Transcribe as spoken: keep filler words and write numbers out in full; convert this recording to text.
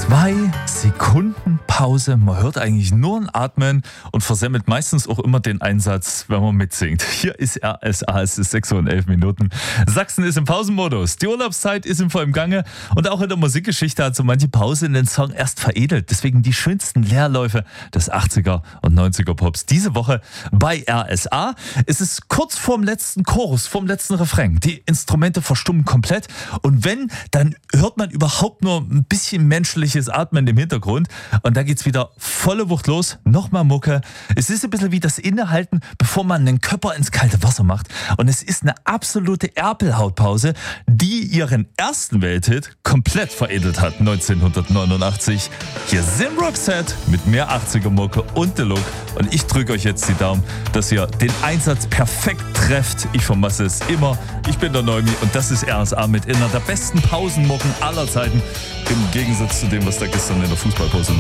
Zwei Sekunden Pause. Man hört eigentlich nur ein Atmen und versemmelt meistens auch immer den Einsatz, wenn man mitsingt. Hier ist R S A, es ist sechs Uhr und elf Minuten. Sachsen ist im Pausenmodus. Die Urlaubszeit ist im vollen Gange und auch in der Musikgeschichte hat so manche Pause in den Song erst veredelt. Deswegen die schönsten Leerläufe des achtziger und neunziger Pops. Diese Woche bei R S A. Es ist kurz vorm letzten Chorus, vorm letzten Refrain. Die Instrumente verstummen komplett und wenn, dann hört man überhaupt nur ein bisschen menschliches Atmen im Hintergrund und da geht's wieder volle Wucht los. Nochmal Mucke. Es ist ein bisschen wie das Innehalten, bevor man einen Körper ins kalte Wasser macht und es ist eine absolute Erpelhautpause, die ihren ersten Welthit komplett veredelt hat, neunzehnhundertneunundachtzig. Hier sind Roxette mit mehr achtziger Mucke und The Look und ich drücke euch jetzt die Daumen, dass ihr den Einsatz perfekt trefft. Ich vermasse es immer. Ich bin der Neumi und das ist R S A mit einer der besten Pausenmucken aller Zeiten. Im Gegensatz zu dem, was da gestern in der Fußballpause